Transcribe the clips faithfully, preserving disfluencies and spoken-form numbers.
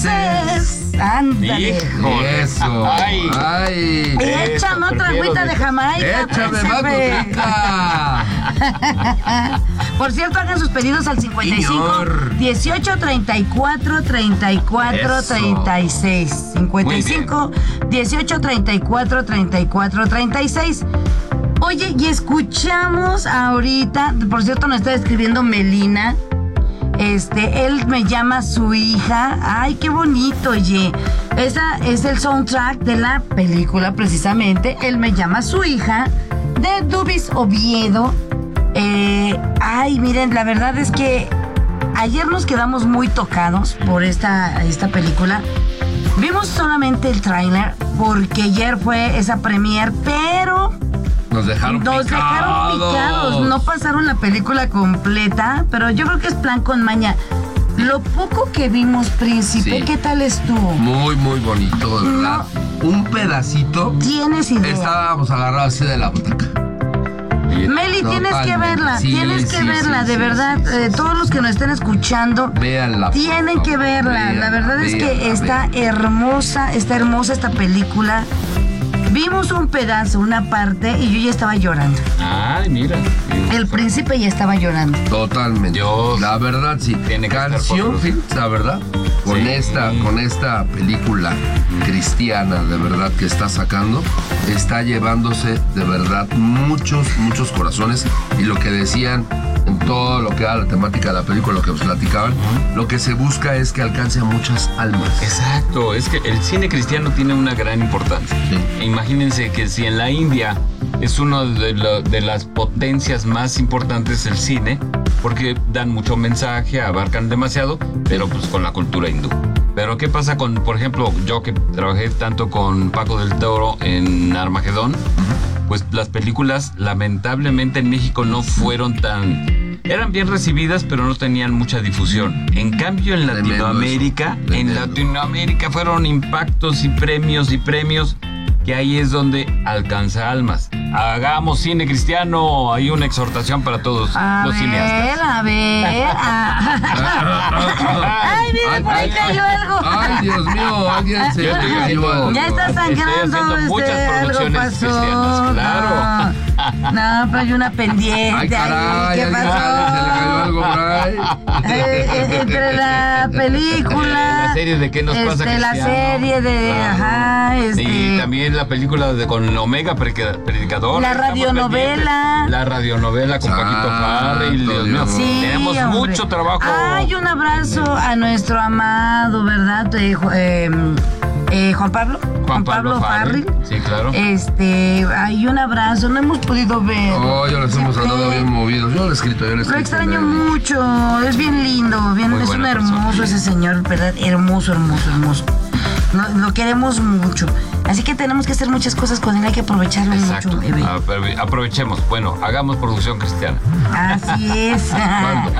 dices. Ándale. Híjole. Eso. Ay. Ay. Échame otra agüita de Jamaica. Échame más botica. Por cierto, hagan sus pedidos al cincuenta y cinco, Señor. dieciocho, treinta y cuatro, treinta y cuatro, Eso. treinta y seis. cincuenta y cinco, dieciocho, treinta y cuatro, treinta y cuatro, treinta y seis. Oye, y escuchamos ahorita, por cierto, nos está escribiendo Melina. Este, él me llama su hija. Ay, qué bonito, oye. Esa es el soundtrack de la película, precisamente. Él me llama su hija, de Dubis Oviedo. Eh, ay, miren, la verdad es que ayer nos quedamos muy tocados por esta, esta película. Vimos solamente el tráiler porque ayer fue esa premier, pero Nos dejaron nos picados. dejaron picados. No pasaron la película completa, pero yo creo que es plan con maña. Lo poco que vimos, Príncipe, Sí. ¿qué tal estuvo? Muy, muy bonito, de verdad. Un pedacito. ¿Tienes idea? Estábamos agarrados así de la butaca. Meli, tienes que Totalmente. verla, Sí, tienes que sí, verla, sí, de sí, verdad. sí, sí, eh, sí, todos sí, los que nos estén escuchando, Véanla. por tienen favor, que verla. La véanla, verdad es que véanla, está véanla. hermosa, está hermosa esta película. Vimos un pedazo, una parte, y yo ya estaba llorando. Ay, mira. El príncipe ya estaba llorando. Totalmente. Dios. La verdad, sí. Tiene que estar Canción, poderoso. sí, la verdad. Con Sí. esta, con esta película cristiana, de verdad, que está sacando, está llevándose de verdad muchos, muchos corazones. Y lo que decían en todo lo que era la temática de la película, lo que nos platicaban, lo que se busca es que alcance a muchas almas. Exacto, es que el cine cristiano tiene una gran importancia. Sí. E imagínense que si en la India es una de, lo- de las potencias más importantes del cine, porque dan mucho mensaje, abarcan demasiado, pero pues con la cultura hindú. Pero ¿qué pasa con, por ejemplo, yo que trabajé tanto con Paco del Toro en Armagedón? Pues las películas lamentablemente en México no fueron tan... Eran bien recibidas, pero no tenían mucha difusión. En cambio, en Tremendo Latinoamérica, eso, en tremendo. Latinoamérica fueron impactos y premios y premios, que ahí es donde alcanza almas. Hagamos cine cristiano, hay una exhortación para todos A los ver, cineastas. a ver. a- Ay, mira, por ahí cayó algo. Ay, Dios mío, alguien se Ya estoy haciendo- cayó. Ya está sangrando, Estoy haciendo este, muchas algo producciones pasó. cristianas, claro. No, no, pero hay una pendiente. Ay, caray, ahí. ¿Qué alguien pasó? sabe, se le cayó algo por ahí. Eh, eh, entre la película, La serie de ¿Qué nos pasa, este, la Cristiano? serie de, Claro. ajá, este, Y también la película de con Omega Predica- Predicador. La estamos radionovela. pendientes. La radionovela con Paquito Santo Farrell, Dios mío. Dios. sí, Tenemos hombre. mucho trabajo. Ay, un abrazo a nuestro amado, ¿verdad? Eh, Ju- eh, eh, Juan Pablo. Juan Pablo Farrell. Sí, claro. Este, hay un abrazo, no hemos podido ver. Oh, yo les hemos andado bien movidos. Yo lo he escrito, yo lo he escrito. Lo extraño eh. mucho, es bien lindo, bien, Muy es un buena hermoso persona. ese señor, ¿verdad? Hermoso, hermoso, hermoso. Lo, lo queremos mucho. Así que tenemos que hacer muchas cosas con él, hay que aprovecharlo Exacto. mucho, bebé. Aprove- Aprovechemos. Bueno, hagamos producción cristiana. Así es. ¿Cuándo?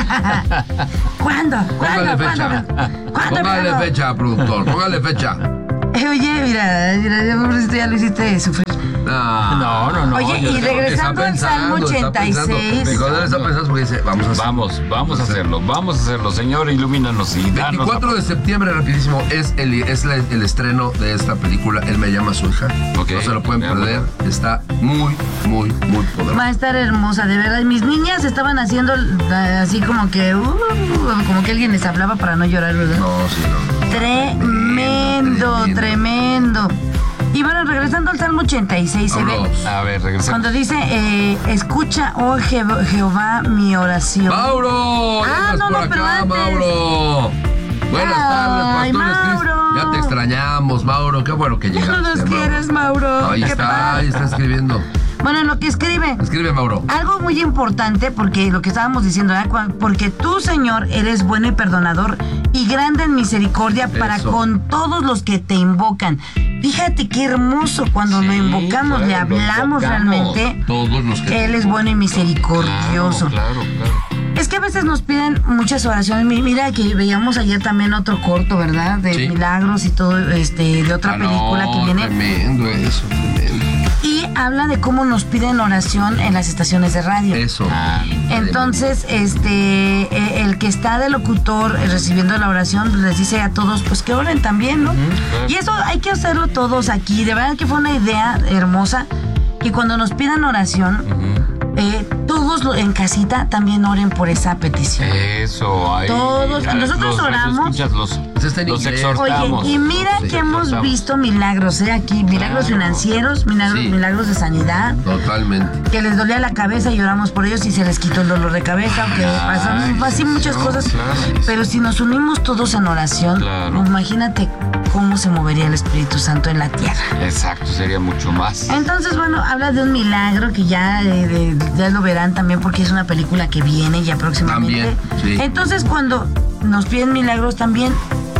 ¿Cuándo? Póngale ¿Cuándo? fecha. ¿Cuándo? ¿Cuándo? Póngale ¿Cuándo? fecha, productor. Póngale fecha. Eh, Oye, mira, mira, ya, pobrecito, ya lo hiciste sufrir. No, No, no, no. Oye, yo y sé- regresando al Salmo ochenta y seis. Cuando él está pensando, porque dice, vamos a hacer. Vamos, vamos a hacerlo, vamos a hacerlo. Señor, ilumínanos y danos la veinticuatro de septiembre, rapidísimo, es el, es la- el estreno de esta película. Él me llama a su hija. Ok, No se lo pueden me perder. llama. Está muy, muy, muy poderoso. Va a estar hermosa, de verdad. Mis niñas estaban haciendo eh, así como que, uh, como que alguien les hablaba para no llorar, ¿verdad? No, sí, no. no. Tremendo, tremendo. Y bueno, regresando al Salmo ochenta y seis, se ve Vámonos. A ver, regresemos. cuando dice, eh, escucha, oh Je- Jehová, mi oración. ¡Mauro! Ya Ah, andas no, por no, pero acá, antes. Mauro. Buenas Ay, tardes, pastores Cris. Mauro. Ya te extrañamos, Mauro. Qué bueno que Ya llegaste, no nos Mauro. quieres, Mauro. Ahí ¿Qué está, pasa? ahí está escribiendo. Bueno, lo que escribe. Escribe, Mauro. Algo muy importante, porque lo que estábamos diciendo, ¿verdad? Cuan- porque tú, Señor, eres bueno y perdonador y grande en misericordia para Eso. con todos los que te invocan. Fíjate qué hermoso cuando Sí, lo invocamos, claro, le lo hablamos invocamos. realmente. Todos los que. Él es bueno y misericordioso. Claro, claro, claro. Es que a veces nos piden muchas oraciones. Mi- Mira que veíamos ayer también otro corto, ¿verdad? De Sí. milagros y todo, este, de otra Ah, película no, que viene. Tremendo eso, tremendo. Y habla de cómo nos piden oración en las estaciones de radio. Eso. Ah, Entonces, este, eh, el que está de locutor eh, recibiendo la oración les dice a todos, pues que oren también, ¿no? Ujú, claro. Y eso hay que hacerlo todos aquí. De verdad que fue una idea hermosa que cuando nos pidan oración, Ujú. eh, todos lo- en casita también oren por esa petición. Eso, ahí. Todos, a- nosotros los- oramos. Escuchas, los, Eso está en los inglés. exhortamos. Oye, y mira Sí, que hemos exhortamos. visto milagros, ¿eh? Aquí, milagros Claro. financieros, milagros, Sí. milagros de sanidad, Totalmente. que les dolía la cabeza y oramos por ellos y se les quitó el dolor de cabeza, aunque Ay, pasaron así muchas no, cosas. claro. Pero si nos unimos todos en oración, Claro. imagínate cómo se movería el Espíritu Santo en la tierra. Exacto, sería mucho más. Entonces, bueno, habla de un milagro que ya, eh, de- ya lo verán también porque es una película que viene ya próximamente. También, sí. Entonces, cuando nos piden milagros también,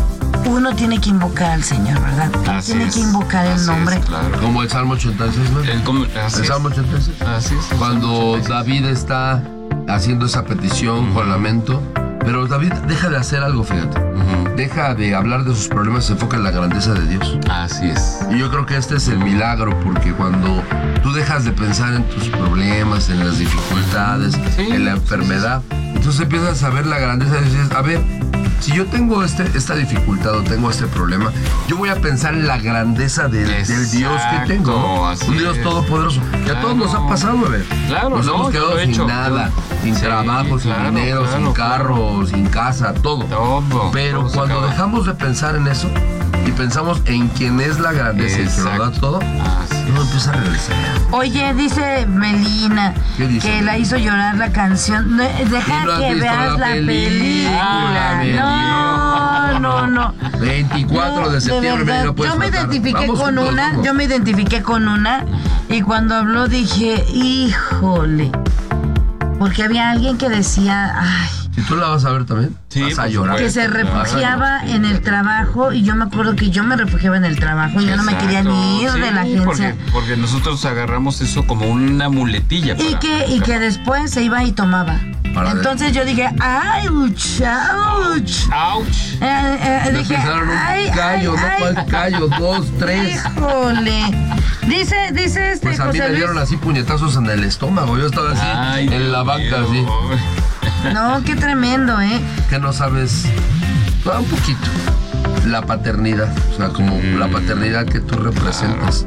uno tiene que invocar al Señor, ¿verdad? Así tiene es, que invocar el así nombre. es, claro. Como el Salmo ochenta y seis, ¿no? El, como- así El es. Salmo ochenta y seis. Así es. Cuando David está haciendo esa petición con lamento, pero David deja de hacer algo, fíjate. Ujú. Deja de hablar de sus problemas, se enfoca en la grandeza de Dios. Así es. Y yo creo que este es el milagro, porque cuando tú dejas de pensar en tus problemas, en las dificultades, Sí, en la enfermedad, entonces empiezas a ver la grandeza y dices, a ver, si yo tengo este, esta dificultad o tengo este problema, yo voy a pensar en la grandeza del, del Dios que tengo, ¿no? Exacto, Un así Dios es. todopoderoso. Y a Claro. todos nos ha pasado, a ver. Claro, Nos no, hemos yo quedado lo he sin hecho. nada, sin Sí, trabajo, sin claro, dinero, claro, sin claro. carro, sin casa, todo. Todo. Pero todo se cuando acaba. dejamos de pensar en eso y pensamos en quién es la grandeza y que lo da Exacto. todo, Así uno es. empieza a regresar. Oye, dice Melina ¿Qué dice? que la hizo llorar la canción. No, deja ¿Y no has que visto veas la la película, película. No, no, no. veinticuatro No, de septiembre, verdad, no puedes yo me faltar. identifiqué Vamos con juntos, una, vamos. yo me identifiqué con una y cuando habló dije, híjole, porque había alguien que decía, ay, Si tú la vas a ver también, Sí, vas a por llorar. que se refugiaba en el trabajo y yo me acuerdo que yo me refugiaba en el trabajo y yo no me quería ni ir Exacto, de la sí, agencia. Porque, porque nosotros agarramos eso como una muletilla. Y para- que, y que después se iba y tomaba. Para Entonces yo dije, ¡ay, ouch, ouch! ¡Auch! Eh, eh, Le dije, empezaron un ay, callo, ay, ¿no? ay. ¿Cuál callo? Dos, tres. Híjole. Dice, dice este Pues a mí José me Luis. dieron así puñetazos en el estómago. Yo estaba así Ay, en la banca, así. No, qué tremendo, ¿eh? Que no sabes, ah, un poquito, la paternidad. O sea, como Mm. la paternidad que tú representas.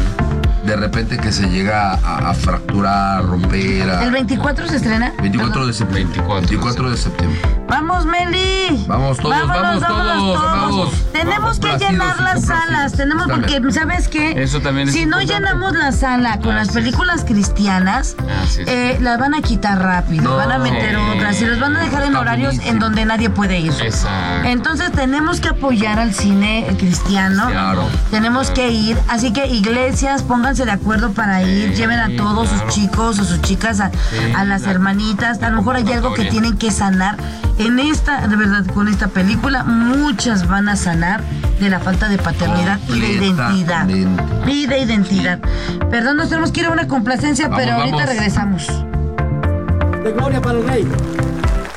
De repente que se llega a, a fracturar, a romper. A, ¿El veinticuatro se estrena? veinticuatro de septiembre. veinticuatro. veinticuatro de septiembre. ¡Vamos, Meli! Vamos todos, Vámonos, vamos vámonos todos, vamos. Tenemos Vamos, que complacidos llenar y las complacidos. salas. Tenemos, Dale. porque, ¿sabes qué? Eso también es Si no importante. llenamos la sala con las Así es. películas cristianas, Así es. eh, las van a quitar rápido, No. van a meter Sí. otras y los van a dejar en Está horarios buenísimo. en donde nadie puede ir. Exacto. Entonces tenemos que apoyar al cine cristiano. Claro. Tenemos que ir, así que iglesias, pónganse de acuerdo para ir, Sí, lleven a todos claro. sus chicos o sus chicas, a, Sí, a las la hermanitas. A lo mejor hay algo que convocatoria. tienen que sanar. En esta, de verdad, con esta película, muchas van a sanar de la falta de paternidad y de identidad. Completamente. Y de identidad. Perdón, nos tenemos que ir a una complacencia, Vamos, pero ahorita vamos. regresamos. De gloria para el Rey.